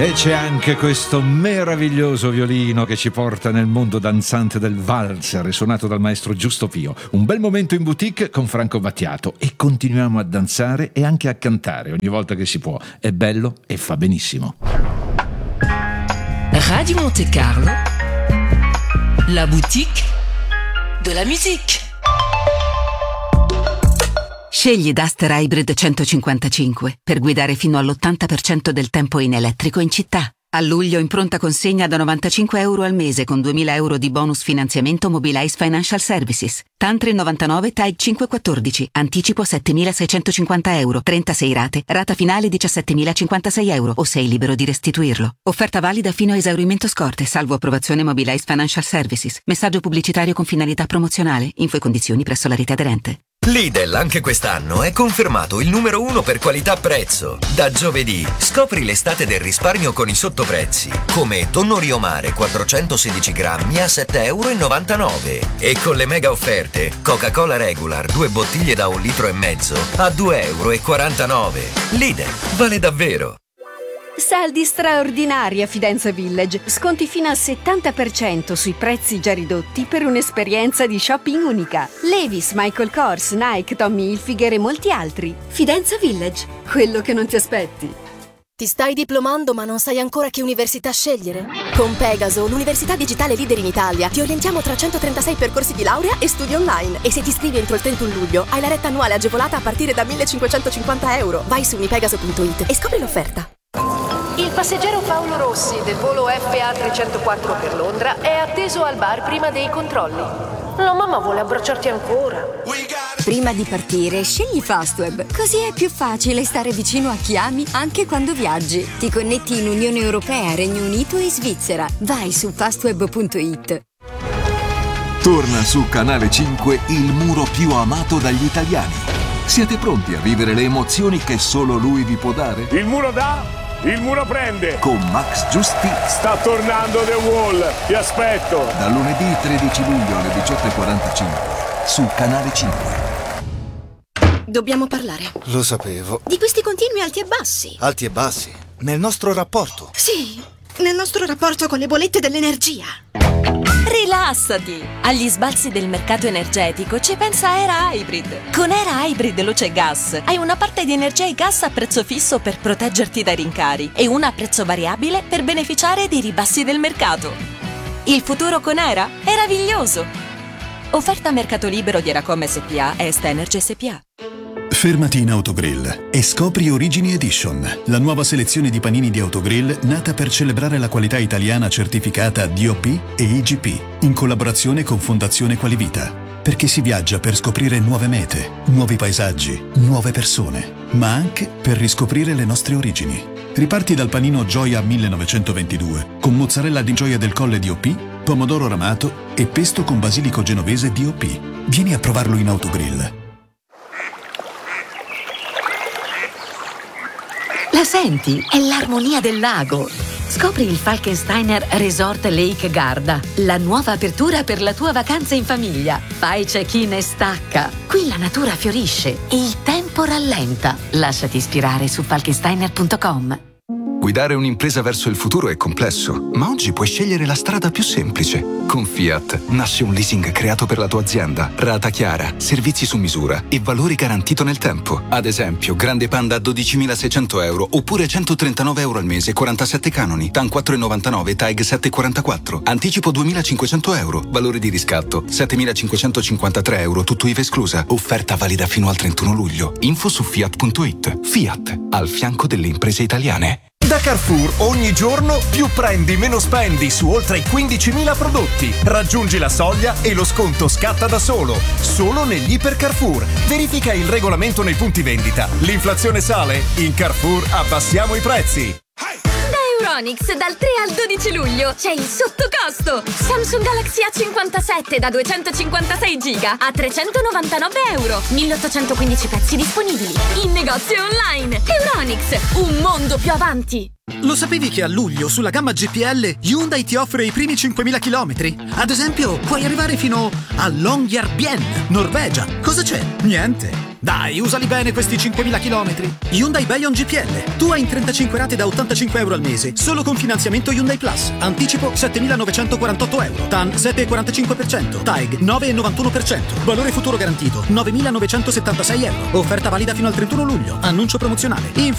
E c'è anche questo meraviglioso violino che ci porta nel mondo danzante del valzer, suonato dal maestro Giusto Pio. Un bel momento in boutique con Franco Battiato e continuiamo a danzare e anche a cantare ogni volta che si può. È bello e fa benissimo. Radio Monte Carlo, la boutique de la musique. Scegli Duster Hybrid 155 per guidare fino all'80% del tempo in elettrico in città. A luglio in pronta consegna da €90 al mese con 2.000 euro di bonus finanziamento Mobilize Financial Services. TAN 399 TAG 514. Anticipo €7.650. 36 rate. Rata finale €17.056 o sei libero di restituirlo. Offerta valida fino a esaurimento scorte, salvo approvazione Mobilize Financial Services. Messaggio pubblicitario con finalità promozionale. Info e condizioni presso la rete aderente. Lidl anche quest'anno è confermato il numero 1 per qualità-prezzo. Da giovedì scopri l'estate del risparmio con i sottoprezzi, come tonno Rio Mare 416 grammi a €7,99 e con le mega offerte Coca-Cola Regular 2 bottiglie da 1,5 litri a €2,49. Lidl vale davvero. Saldi straordinari a Fidenza Village. Sconti fino al 70% sui prezzi già ridotti per un'esperienza di shopping unica. Levi's, Michael Kors, Nike, Tommy Hilfiger e molti altri. Fidenza Village, quello che non ti aspetti. Ti stai diplomando ma non sai ancora che università scegliere? Con Pegaso, l'università digitale leader in Italia, ti orientiamo tra 136 percorsi di laurea e studi online. E se ti iscrivi entro il 31 luglio, hai la retta annuale agevolata a partire da €1.550. Vai su unipegaso.it e scopri l'offerta. Il passeggero Paolo Rossi del volo FA 304 per Londra è atteso al bar prima dei controlli. La mamma vuole abbracciarti ancora. Prima di partire, scegli Fastweb, così è più facile stare vicino a chi ami anche quando viaggi. Ti connetti in Unione Europea, Regno Unito e Svizzera. Vai su fastweb.it. Torna su Canale 5 il muro più amato dagli italiani. Siete pronti a vivere le emozioni che solo lui vi può dare? Il muro dà, il muro prende. Con Max Giusti. Sta tornando The Wall, ti aspetto. Da lunedì 13 luglio alle 18:45 su Canale 5. Dobbiamo parlare. Lo sapevo. Di questi continui alti e bassi. Alti e bassi? Nel nostro rapporto? Sì, nel nostro rapporto con le bollette dell'energia. Rilassati! Agli sbalzi del mercato energetico ci pensa Era Hybrid. Con Era Hybrid Luce Gas hai una parte di energia e gas a prezzo fisso per proteggerti dai rincari e una a prezzo variabile per beneficiare dei ribassi del mercato. Il futuro con Era è meraviglioso! Offerta a mercato libero di Eracom SPA e Est Energy SPA. Fermati in Autogrill e scopri Origini Edition, la nuova selezione di panini di Autogrill nata per celebrare la qualità italiana certificata DOP e IGP, in collaborazione con Fondazione Qualivita. Perché si viaggia per scoprire nuove mete, nuovi paesaggi, nuove persone, ma anche per riscoprire le nostre origini. Riparti dal panino Gioia 1922, con mozzarella di Gioia del Colle DOP, pomodoro ramato e pesto con basilico genovese DOP. Vieni a provarlo in Autogrill. La senti? È l'armonia del lago. Scopri il Falkensteiner Resort Lake Garda, la nuova apertura per la tua vacanza in famiglia. Fai check-in e stacca. Qui la natura fiorisce e il tempo rallenta. Lasciati ispirare su falkensteiner.com. Guidare un'impresa verso il futuro è complesso, ma oggi puoi scegliere la strada più semplice. Con Fiat nasce un leasing creato per la tua azienda, rata chiara, servizi su misura e valori garantito nel tempo. Ad esempio, Grande Panda a €12.600 oppure €139 al mese, 47 canoni, TAN 4,99, TAG 7,44. Anticipo €2.500, valore di riscatto €7.553, tutto IVA esclusa. Offerta valida fino al 31 luglio. Info su Fiat.it. Fiat, al fianco delle imprese italiane. Da Carrefour ogni giorno più prendi meno spendi su oltre i 15.000 prodotti. Raggiungi la soglia e lo sconto scatta da solo. Solo negli Iper Carrefour. Verifica il regolamento nei punti vendita. L'inflazione sale? In Carrefour abbassiamo i prezzi. Da Euronics dal 3 al 12 luglio c'è il sottocosto. Samsung Galaxy A57 da 256 giga a €399. 1815 pezzi disponibili in negozio e online. Euronics, un mondo più avanti. Lo sapevi che a luglio sulla gamma GPL Hyundai ti offre i primi 5.000 chilometri? Ad esempio, puoi arrivare fino a Longyearbyen, Norvegia. Cosa c'è? Niente. Dai, usali bene questi 5.000 chilometri. Hyundai Bayon GPL. Tu hai in 35 rate da 85 euro al mese, solo con finanziamento Hyundai Plus. Anticipo 7.948 euro. TAN 7,45%. TAEG 9,91%. Valore futuro garantito 9.976 euro. Offerta valida fino al 31 luglio. Annuncio promozionale. Info